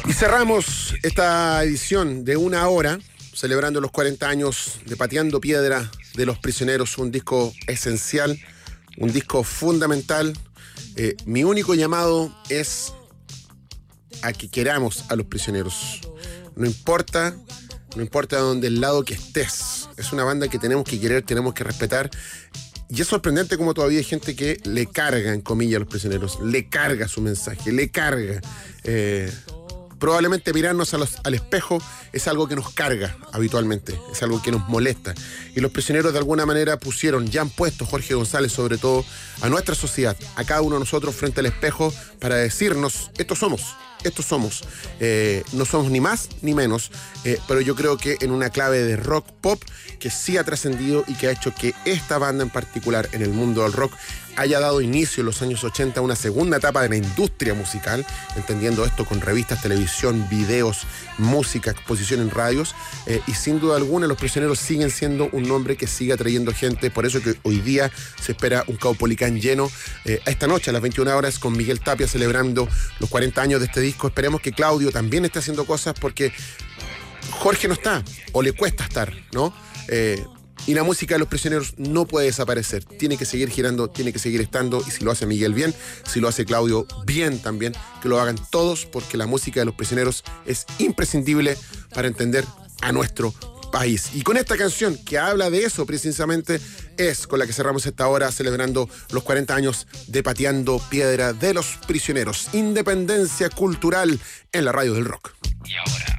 Y cerramos esta edición de una hora celebrando los 40 años de Pateando Piedra de los Prisioneros, un disco esencial, un disco fundamental. Mi único llamado es a que queramos a los prisioneros. No importa dónde el lado que estés. Es una banda que tenemos que querer, tenemos que respetar. Y es sorprendente cómo todavía hay gente que le carga, en comillas, a los prisioneros. Le carga su mensaje, le carga. Probablemente mirarnos al espejo es algo que nos carga habitualmente, es algo que nos molesta. Y los prisioneros de alguna manera ya han puesto, Jorge González sobre todo, a nuestra sociedad, a cada uno de nosotros frente al espejo para decirnos, estos somos. No somos ni más ni menos, pero yo creo que en una clave de rock pop que sí ha trascendido y que ha hecho que esta banda en particular en el mundo del rock haya dado inicio en los años 80 a una segunda etapa de la industria musical, entendiendo esto con revistas, televisión, videos, música, exposición en radios, y sin duda alguna los Prisioneros siguen siendo un nombre que sigue atrayendo gente. Por eso que hoy día se espera un Caupolicán lleno esta noche a las 21 horas con Miguel Tapia celebrando los 40 años de este disco. Esperemos que Claudio también esté haciendo cosas porque Jorge no está, o le cuesta estar, ¿no? Y la música de los Prisioneros no puede desaparecer, tiene que seguir girando, tiene que seguir estando, y si lo hace Miguel bien, si lo hace Claudio bien también, que lo hagan todos, porque la música de los Prisioneros es imprescindible para entender a nuestro país. Y con esta canción que habla de eso precisamente es con la que cerramos esta hora celebrando los 40 años de Pateando Piedra de los Prisioneros. Independencia cultural en la radio del rock. Y ahora